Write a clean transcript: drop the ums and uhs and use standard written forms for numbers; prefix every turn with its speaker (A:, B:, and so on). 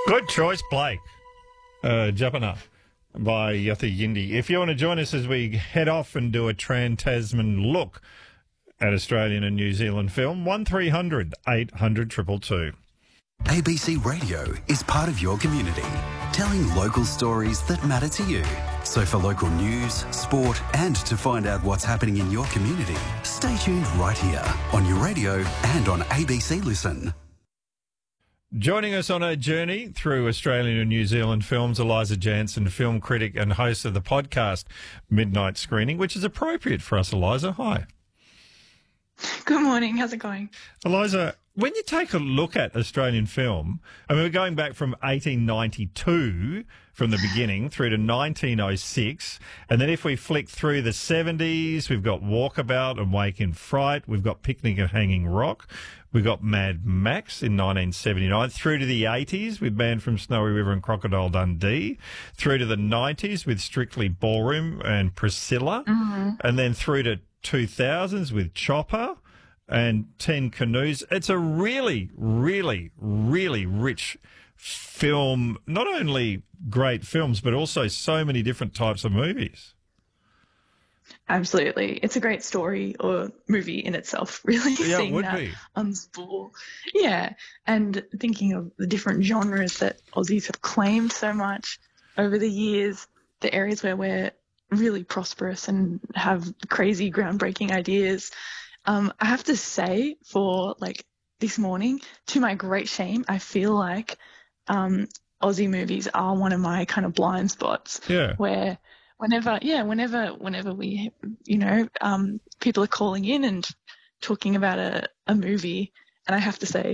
A: Good choice, Blake. Japana by Yatha Yindi. If you want to join us as we head off and do a Trans-Tasman look at Australian and New Zealand film, 1300 800 222.
B: ABC Radio is part of your community, telling local stories that matter to you. So for local news, sport, and to find out what's happening in your community, stay tuned right here on your radio and on ABC Listen.
A: Joining us on a journey through Australian and New Zealand films, Eliza Jansen, film critic and host of the podcast Midnight Screening, which is appropriate for us, Eliza. Hi.
C: Good morning. How's it going?
A: Eliza, when you take a look at Australian film, I mean, we're going back from 1892 from the beginning through to 1906. And then if we flick through the 70s, we've got Walkabout and Wake in Fright. We've got Picnic at Hanging Rock. We've got Mad Max in 1979. Through to the 80s with Man from Snowy River and Crocodile Dundee. Through to the 90s with Strictly Ballroom and Priscilla. Mm-hmm. And then through to 2000s with Chopper and 10 Canoes. It's a really, really, really rich film. Not only great films, but also so many different types of movies.
C: Absolutely. It's a great story or movie in itself, really.
A: Yeah, it would be.
C: Unspool. Yeah. And thinking of the different genres that Aussies have claimed so much over the years, the areas where we're really prosperous and have crazy groundbreaking ideas. I have to say, for like this morning, to my great shame, I feel like Aussie movies are one of my kind of blind spots.
A: Yeah.
C: Where whenever we, people are calling in and talking about a movie, and I have to say,